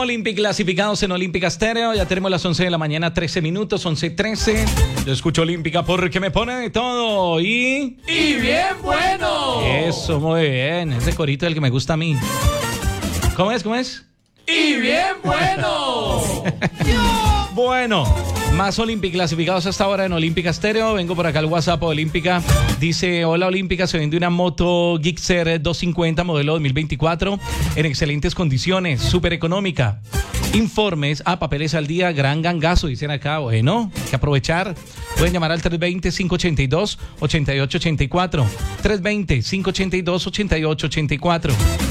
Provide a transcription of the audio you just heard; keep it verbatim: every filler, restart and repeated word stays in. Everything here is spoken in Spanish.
Olympic clasificados en Olímpica Estéreo. Ya tenemos las once de la mañana, trece minutos, once trece. Yo escucho Olímpica porque me pone de todo y... ¡Y bien bueno! Eso, muy bien. Ese corito es el que me gusta a mí. ¿Cómo es? ¿Cómo es? ¡Y bien bueno! Bueno, más Olympic clasificados hasta ahora en Olímpica Estéreo. Vengo por acá al WhatsApp Olímpica. Dice, hola Olímpica, se vende una moto Gixxer doscientos cincuenta modelo dos mil veinticuatro en excelentes condiciones, súper económica. Informes a papeles al día, gran gangazo, dicen acá. Bueno, hay que aprovechar. Pueden llamar al tres veinte, cinco ochenta y dos, ochenta y ocho ochenta y cuatro. tres veinte, cinco ochenta y dos, ochenta y ocho ochenta y cuatro.